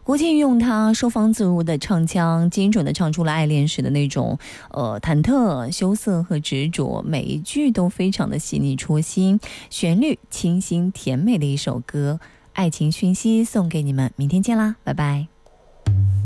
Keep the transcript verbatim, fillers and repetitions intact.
郭靖用他收放自如的唱腔，精准的唱出了爱恋时的那种呃忐忑、羞涩和执着，每一句都非常的细腻戳心，旋律清新甜美的一首歌。爱情讯息送给你们，明天见啦，拜拜。